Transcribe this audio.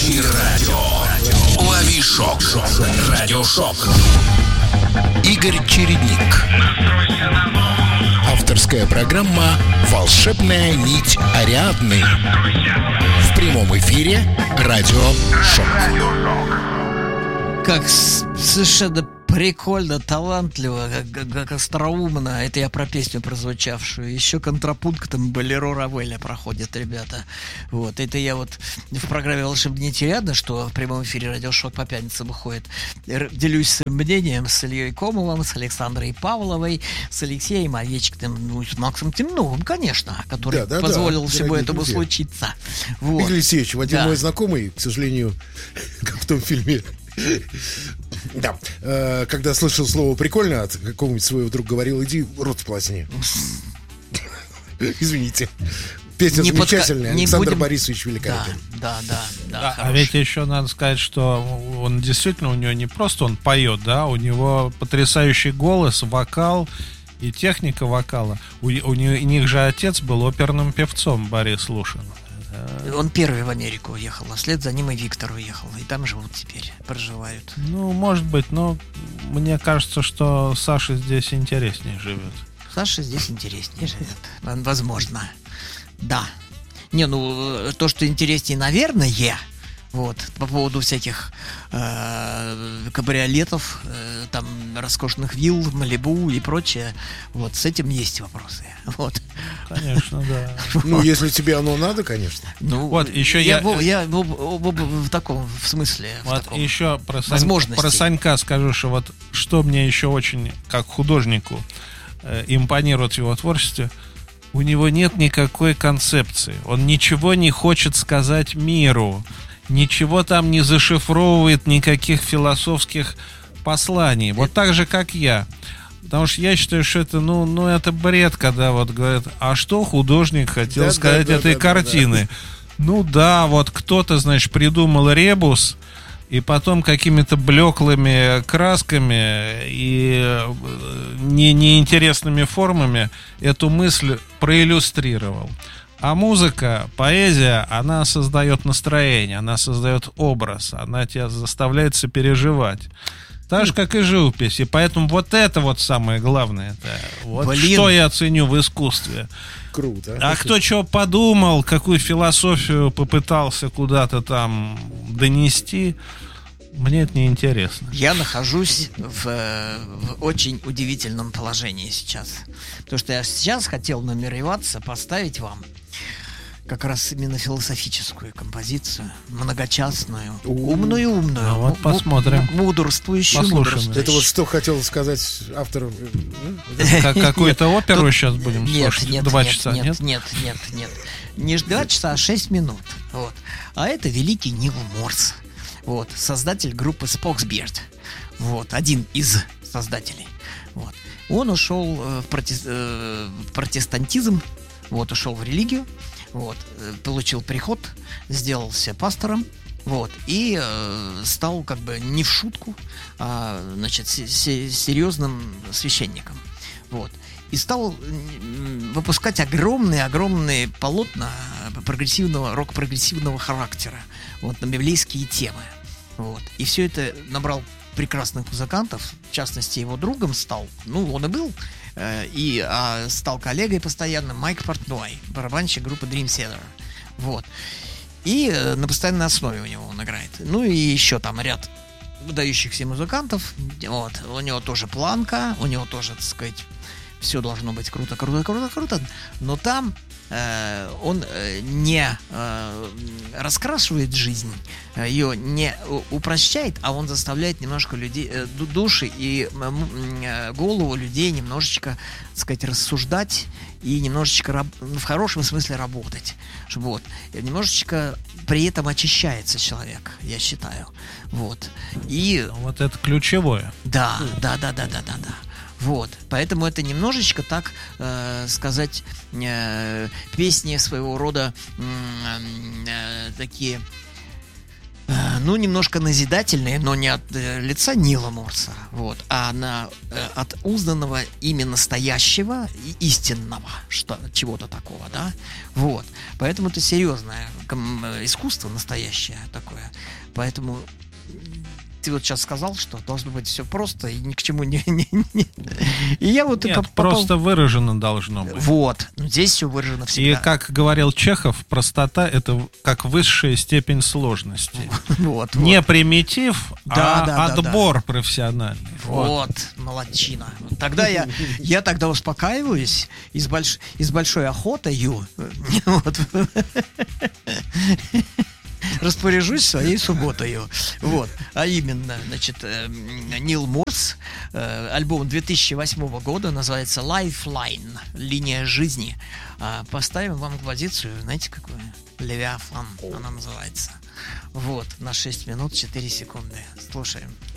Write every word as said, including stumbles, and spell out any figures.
Домашнее радио. Лови шок. Радиошок. Игорь Чередник. Авторская программа «Волшебная нить Ариадны». В прямом эфире Радио Шок. Как совершенно прикольно, талантливо, как, как остроумно. Это я про песню прозвучавшую. Еще контрапунктом «Болеро Равеля» проходят ребята. Вот. Это я вот в программе «Волшебная нить Ариадны», что в прямом эфире Радио Шок по пятницам выходит, делюсь своим мнением с Ильей Комовым, с Александрой Павловой, с Алексеем Овечкиным, ну и с Максом Темновым, конечно, который да, да, позволил да, всему этому друзья. случиться. Вот. Игорь Алексеевич, один да. мой знакомый, к сожалению, как в том фильме, да, э, когда слышал слово «прикольно» от какого-нибудь своего друга, говорил: иди рот сполосни. Извините. Песня не замечательная, подка... Александр будем... Борисович великолепен. Да, да, да, да. А ведь еще надо сказать, что он действительно, у него не просто он поет, да, у него потрясающий голос, вокал и техника вокала. У, у, у них же отец был оперным певцом, Борис Лушин. Он первый в Америку уехал, а вслед за ним и Виктор уехал. И там живут теперь, проживают. Ну, может быть, но мне кажется, что Саша здесь интереснее живет. Саша здесь интереснее живет. Возможно. Да. Не, ну, то, что интереснее, наверное, вот, по поводу всяких э, кабриолетов, э, там, роскошных вилл, Малибу и прочее, вот, с этим есть вопросы. Вот. Конечно, да. Ну, если тебе оно надо, конечно. Ну, вот, еще я... Я, я, я в таком, в смысле, вот в таком еще про, Сань, про Санька скажу, что вот, что мне еще очень, как художнику, э, импонирует в его творчестве, у него нет никакой концепции. Он ничего не хочет сказать миру. Ничего там не зашифровывает, никаких философских посланий. Вот так же, как я. Потому что я считаю, что это, ну, ну, это бред, когда вот говорят, а что художник хотел да, сказать да, этой да, картины? Да, да. Ну да, вот кто-то, значит, придумал ребус, и потом какими-то блеклыми красками и не, неинтересными формами эту мысль проиллюстрировал. А музыка, поэзия, она создает настроение, она создает образ, она тебя заставляет сопереживать. Так же, как и живопись. И поэтому вот это вот самое главное. Это вот что я ценю в искусстве. Круто. А кто что подумал, какую философию попытался куда-то там донести, мне это не интересно. Я нахожусь в, в очень удивительном положении сейчас. Потому что я сейчас хотел намереваться поставить вам как раз именно философическую композицию, многочастную, умную-умную, а вот посмотрим. Мудрствующую, мудрствующую. Это вот что хотел сказать автор. Какую-то оперу сейчас будем слушать? Нет, два нет, часа, нет, нет, нет, нет. Не два часа, а шесть минут. Вот. А это великий Нил Морс. Вот, создатель группы Spoxbeard. Вот, один из создателей. Вот. Он ушел в, проте... в протестантизм, вот, ушел в религию, вот, получил приход, сделался пастором, вот, и э, стал как бы не в шутку, а, значит, с- с- серьезным священником. Вот. И стал выпускать огромные-огромные полотна прогрессивного, рок-прогрессивного характера, вот, на библейские темы. Вот. И все это набрал прекрасных музыкантов, в частности, его другом стал, ну, он и был, э, и а, стал коллегой постоянно Майк Портной, барабанщик группы Dream Theater. Вот. И э, на постоянной основе у него он играет. Ну и еще там ряд выдающихся музыкантов. Вот. У него тоже планка, у него тоже, так сказать, все должно быть круто, круто, круто, круто. Но там э, он э, не э, раскрашивает жизнь, ее не упрощает, а он заставляет немножко людей, э, души и э, голову людей немножечко, так сказать, рассуждать и немножечко раб, в хорошем смысле работать. Вот. И немножечко при этом очищается человек, я считаю. Вот. И вот это ключевое. Да, да, да, да, да, да, да. Вот, поэтому это немножечко, так э, сказать, э, песни своего рода э, э, такие, э, ну, немножко назидательные, но не от э, лица Нила Морса, вот, а на, э, от узнанного ими настоящего и истинного, что, чего-то такого, да, вот. Поэтому это серьезное ком- искусство настоящее такое. Поэтому ты вот сейчас сказал, что должно быть все просто и ни к чему не... не, не. И я вот... Нет, попал... просто выражено должно быть. Вот. Здесь все выражено всегда. И, как говорил Чехов, простота — это как высшая степень сложности. Вот, не вот. примитив, Да, а да, да, отбор да. профессиональный. Вот, вот. Молодчина. Тогда я, я тогда успокаиваюсь и с, больш... и с большой охотою вот, распоряжусь своей субботою. Вот. А именно, значит, э, Нил Морс, э, альбом две тысячи восьмого года, называется Lifeline, линия жизни. А поставим вам композицию, знаете, какую? Левиафан она называется. Вот, на шесть минут четыре секунды. Слушаем.